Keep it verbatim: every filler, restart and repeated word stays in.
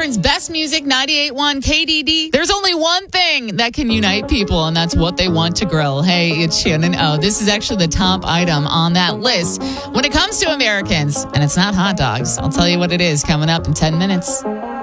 Melbourne's best music, ninety-eight point one K D D. There's only one thing that can unite people, and that's what they want to grill. Hey, it's Shannon O. This is actually the top item on that list when it comes to Americans, and it's not hot dogs. I'll tell you what it is coming up in ten minutes.